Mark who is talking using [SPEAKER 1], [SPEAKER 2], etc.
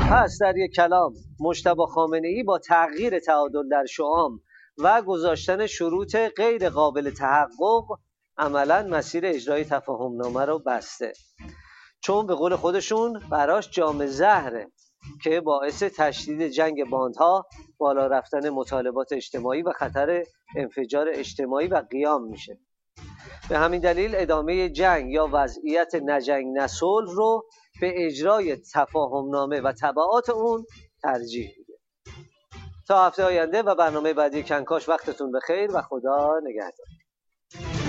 [SPEAKER 1] پس در یک کلام مجتبی خامنه‌ای با تغییر تعادل در شعام و گذاشتن شروط غیر قابل تحقق عملاً مسیر اجرای تفاهمنامه رو بسته، چون به قول خودشون براش جام زهره که باعث تشدید جنگ باندها، بالا رفتن مطالبات اجتماعی و خطر انفجار اجتماعی و قیام میشه. به همین دلیل ادامه جنگ یا وضعیت نجنگ نصلح رو به اجرای تفاهمنامه و تبعات اون ترجیح میده. تا هفته آینده و برنامه بعدی کنکاش وقتتون بخیر و خدا نگهدار.